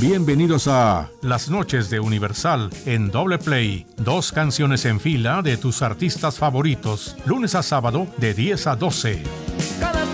Bienvenidos a Las Noches de Universal en Doble Play. 2 canciones en fila de tus artistas favoritos, lunes a sábado de 10 a 12. Cada